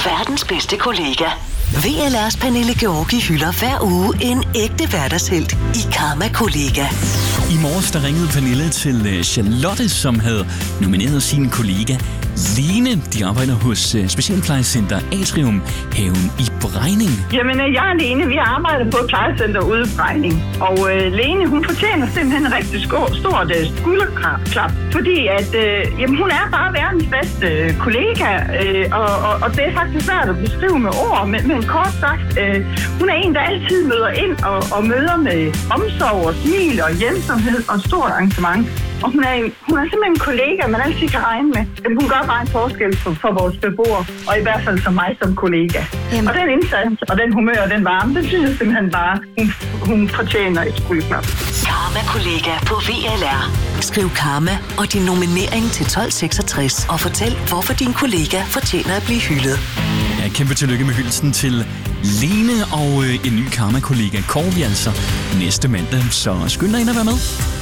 verdens bedste kollega. VLR's Pernille Georgi hylder hver uge en ægte hverdagshelt i Karma-kollega. I morges der ringede Pernille til Charlotte, som havde nomineret sin kollega Lene. De arbejder hos Specialplejecenter Atrium Haven i Brejning. Jamen, jeg og Lene, vi arbejder på et plejecenter ude i Brejning. Og Lene, hun fortjener simpelthen en rigtig stort skulderklap. Fordi at, hun er bare verdens bedste kollega. Og det er faktisk svært at beskrive med ord. Men kort sagt, hun er en, der altid møder ind og møder med omsorg og smil og hjælpsomhed og stort engagement. Og hun er simpelthen en kollega, man altid kan regne med. Hun gør bare en forskel for vores beboere, og i hvert fald for mig som kollega. Jamen. Og den indsats, og den humør og den varme, det synes jeg simpelthen bare, hun fortjener et skulderklap. Karma-kollega på VLR. Skriv Karma og din nominering til 1266 og fortæl, hvorfor din kollega fortjener at blive hyldet. Ja, kæmpe tillykke med hyldelsen til Lene, og en ny Karma-kollega kommer vi altså næste mandag, så skynd dig ind at være med.